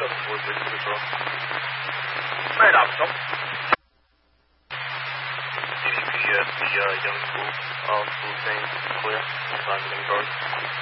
7-4 6 control. Right up, so. DDP at the young school. All school things clear. Signs in guard.